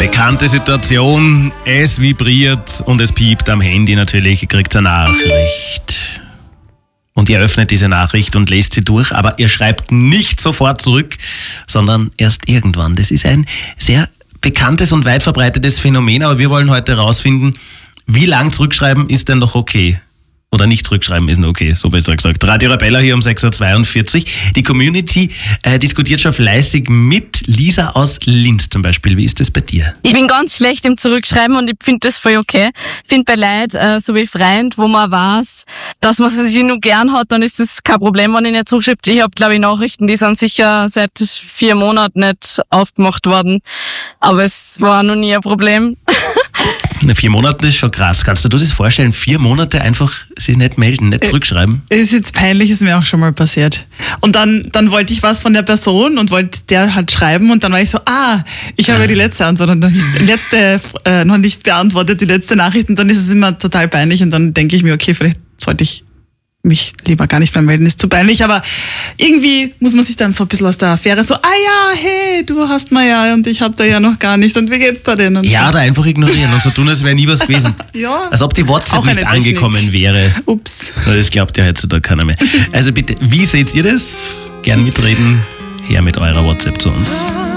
Bekannte Situation, es vibriert und es piept am Handy natürlich, ihr kriegt eine Nachricht. Und ihr öffnet diese Nachricht und lest sie durch, aber ihr schreibt nicht sofort zurück, sondern erst irgendwann. Das ist ein sehr bekanntes und weit verbreitetes Phänomen, aber wir wollen heute herausfinden, wie lang zurückschreiben ist denn noch okay? Oder nicht zurückschreiben ist noch okay, so besser gesagt. Radio Arabella hier um 6.42 Uhr. Die Community diskutiert schon fleißig mit. Lisa aus Linz zum Beispiel. Wie ist das bei dir? Ich bin ganz schlecht im Zurückschreiben und ich finde das voll okay. Ich finde bei Leuten, so wie Freund, wo man weiß, dass man sie nur gern hat, dann ist das kein Problem, wenn ich nicht zurückschreibe. Ich habe, glaube ich, Nachrichten, die sind sicher seit 4 Monaten nicht aufgemacht worden. Aber es war noch nie ein Problem. 4 Monate ist schon krass. Kannst du dir das vorstellen? 4 Monate einfach sich nicht melden, nicht zurückschreiben? Ist jetzt peinlich, ist mir auch schon mal passiert. Und dann wollte ich was von der Person und wollte der halt schreiben und dann war ich so, ich habe die letzte Antwort und noch nicht beantwortet, die letzte Nachricht und dann ist es immer total peinlich und dann denke ich mir, okay, vielleicht sollte ich mich lieber gar nicht mehr melden, ist zu peinlich, aber irgendwie muss man sich dann so ein bisschen aus der Affäre so, hey, du hast mal ja und ich hab da ja noch gar nicht und wie geht's da denn? Und ja, oder einfach ignorieren und so tun, als wäre nie was gewesen. Ja. Als ob die WhatsApp Auch nicht angekommen wäre. Ups. Das glaubt ja heutzutage keiner mehr. Also bitte, wie seht ihr das? Gern mitreden, her mit eurer WhatsApp zu uns.